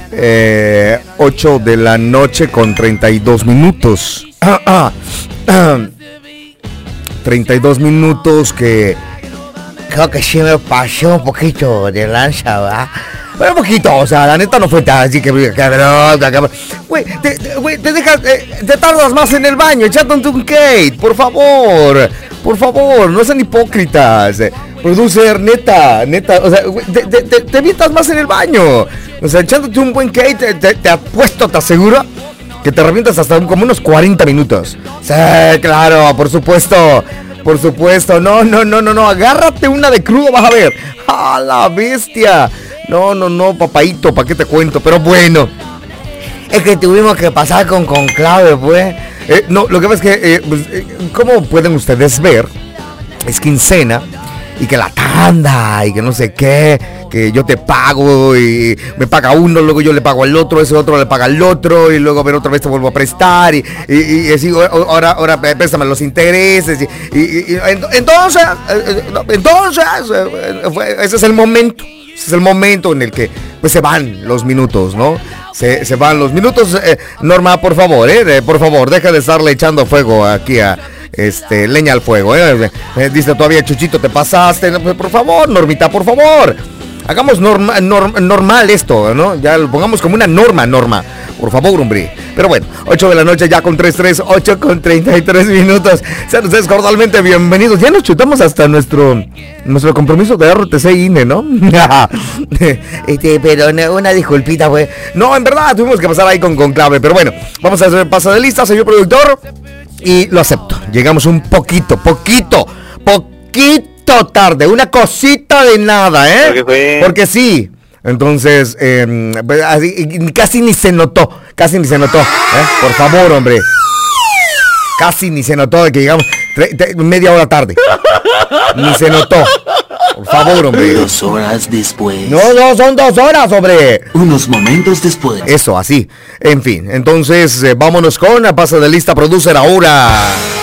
8 de la noche con 32 minutos. 32 minutos que creo que sí me pasó un poquito de lanza, ¿verdad? Pero un poquito, o sea, la neta no fue tan así que... Güey, te dejas... te tardas más en el baño, echándote un Kate, por favor, no sean hipócritas. Producer, neta, o sea, te avientas más en el baño. O sea, echándote un buen Kate, te apuesto, te aseguro que te revientas hasta como unos 40 minutos. Sí, claro, por supuesto. No, agárrate una de crudo, vas a ver. ¡Ah, la bestia! No, papaito, ¿para qué te cuento? Pero bueno, es que tuvimos que pasar con conclave, pues. No, lo que pasa es que, como pueden ustedes ver, es quincena y que la tanda y que no sé qué, que yo te pago y me paga uno, luego yo le pago al otro, ese otro le paga al otro y luego a ver otra vez te vuelvo a prestar y así, ahora préstame los intereses y entonces ese es el momento. Ese es el momento en el que pues se van los minutos, ¿no? Se van los minutos. Norma, por favor, deja de estarle echando fuego aquí a leña al fuego, dice todavía Chuchito, te pasaste, por favor, Normita, por favor. Hagamos normal esto, ¿no? Ya lo pongamos como una norma. Por favor, hombre. Pero bueno, 8 de la noche ya con 8 con 33 minutos. Sean ustedes cordialmente bienvenidos. Ya nos chutamos hasta nuestro compromiso de RTC INE, ¿no? Pero una disculpita, güey. No, en verdad, tuvimos que pasar ahí con clave. Pero bueno, vamos a hacer paso de lista, señor productor. Y lo acepto. Llegamos un poquito tarde. Una cosita de nada, Porque sí. Entonces, casi ni se notó, Por favor, hombre. Casi ni se notó de que llegamos media hora tarde. Ni se notó. Por favor, hombre. 2 horas después. No, son 2 horas, hombre. Unos momentos después. Eso, así. En fin, entonces, vámonos con la pasa de lista producer ahora.